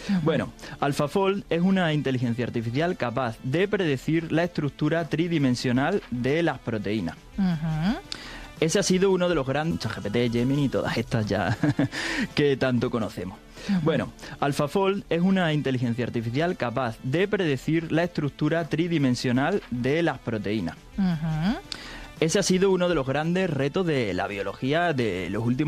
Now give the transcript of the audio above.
Bueno, AlphaFold es una inteligencia artificial capaz de predecir la estructura tridimensional de las proteínas. Ese ha sido uno de los grandes ChatGPT, Gemini y todas estas ya que tanto conocemos. Bueno, AlphaFold es una inteligencia artificial capaz de predecir la estructura tridimensional de las proteínas. Ese ha sido uno de los grandes retos de la biología de los últimos